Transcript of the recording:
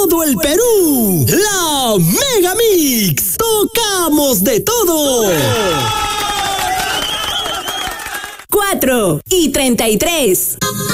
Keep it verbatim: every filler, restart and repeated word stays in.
todo el Perú. La Mega Mix. Tocamos de todo. Cuatro y treinta y tres.